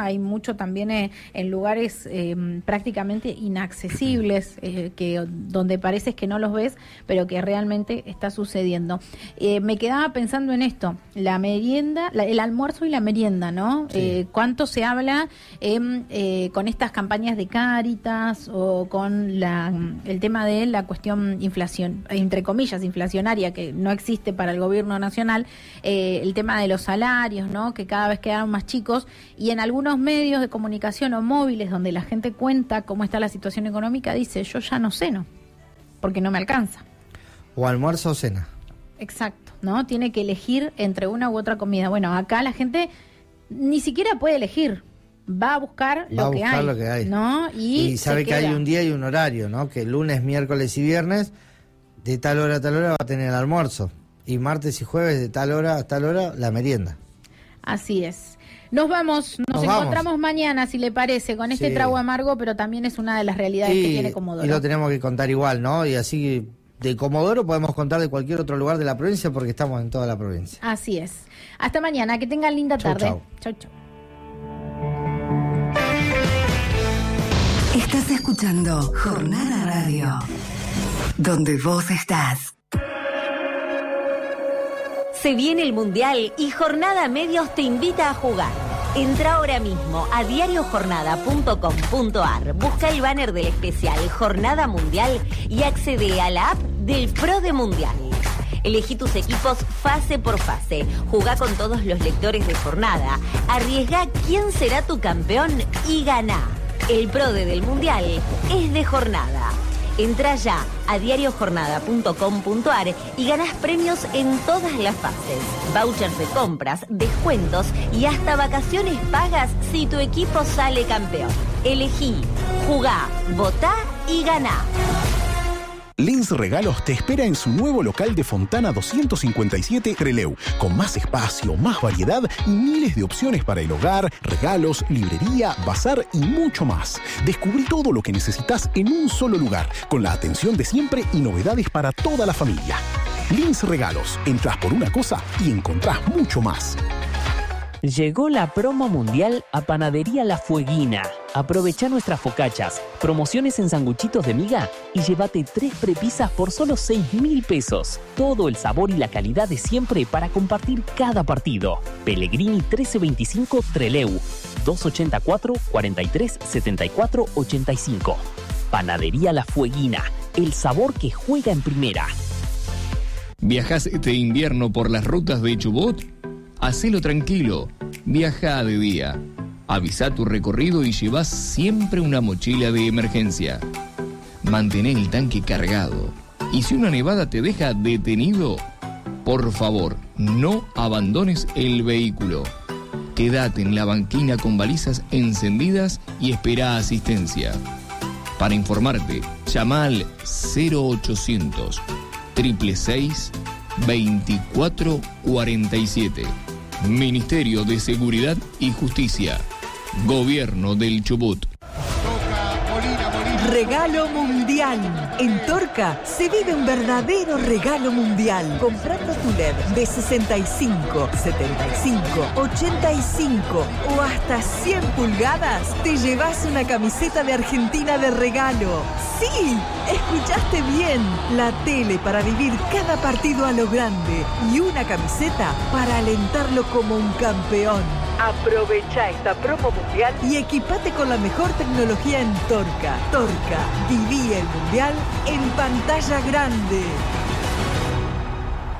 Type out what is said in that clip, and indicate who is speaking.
Speaker 1: hay mucho también en lugares prácticamente inaccesibles, donde pareces que no los ves, pero que realmente está sucediendo. Me quedaba pensando en esto, la merienda, el almuerzo y la merienda, ¿no? Sí. ¿Cuánto se habla con estas campañas de Cáritas o con el tema de la cuestión inflación, entre comillas, inflacionaria, que no existe para el gobierno nacional, el tema de los salarios, ¿no? Que cada vez quedaron más chicos, y en algunos medios de comunicación o móviles donde la gente cuenta cómo está la situación económica, dice, yo ya no ceno, porque no me alcanza.
Speaker 2: O almuerzo o cena.
Speaker 1: Exacto, ¿no? Tiene que elegir entre una u otra comida. Bueno, acá la gente ni siquiera puede elegir, va a buscar lo que hay, ¿no? Y
Speaker 2: sabe que hay un día y un horario, ¿no? Que lunes, miércoles y viernes, de tal hora a tal hora va a tener el almuerzo, y martes y jueves de tal hora a tal hora la merienda.
Speaker 1: Así es. Nos vamos, nos encontramos mañana, si le parece, con este trago amargo, pero también es una de las realidades que tiene Comodoro.
Speaker 2: Y lo tenemos que contar igual, ¿no? Y así de Comodoro podemos contar de cualquier otro lugar de la provincia, porque estamos en toda la provincia.
Speaker 1: Así es. Hasta mañana, que tengan linda tarde. Chau, chau.
Speaker 3: Estás escuchando Jornada Radio, donde vos estás.
Speaker 4: Se viene el Mundial y Jornada Medios te invita a jugar. Entra ahora mismo a diariojornada.com.ar, busca el banner del especial Jornada Mundial y accede a la app del Pro de Mundial. Elegí tus equipos fase por fase, jugá con todos los lectores de Jornada, arriesgá quién será tu campeón y ganá. El Pro del Mundial es de Jornada. Entra ya a diariojornada.com.ar y ganás premios en todas las fases. Vouchers de compras, descuentos y hasta vacaciones pagas si tu equipo sale campeón. Elegí, jugá, votá y ganá.
Speaker 5: Lins Regalos te espera en su nuevo local de Fontana 257 Trelew, con más espacio, más variedad y miles de opciones para el hogar, regalos, librería, bazar y mucho más. Descubrí todo lo que necesitas en un solo lugar, con la atención de siempre y novedades para toda la familia. Lins Regalos, entras por una cosa y encontrás mucho más.
Speaker 6: Llegó la promo mundial a Panadería La Fueguina. Aprovecha nuestras focachas, promociones en sanguchitos de miga y llévate 3 prepisas por solo 6.000 pesos. Todo el sabor y la calidad de siempre para compartir cada partido. Pellegrini 1325 Trelew, 284-43-74-85. Panadería La Fueguina, el sabor que juega en primera.
Speaker 7: ¿Viajás este invierno por las rutas de Chubut? Hacelo tranquilo, viaja de día. Avisa tu recorrido y llevas siempre una mochila de emergencia. Mantén el tanque cargado. Y si una nevada te deja detenido, por favor, no abandones el vehículo. Quédate en la banquina con balizas encendidas y espera asistencia. Para informarte, llama al 0800 666 2447. Ministerio de Seguridad y Justicia. Gobierno del Chubut.
Speaker 8: Regalo mundial. En Torca se vive un verdadero regalo mundial. Comprando tu LED de 65, 75, 85 o hasta 100 pulgadas, te llevas una camiseta de Argentina de regalo. ¡Sí! Escuchaste bien. La tele para vivir cada partido a lo grande y una camiseta para alentarlo como un campeón. Aprovecha esta promo mundial y equipate con la mejor tecnología en Torca. Torca, viví el mundial en pantalla grande.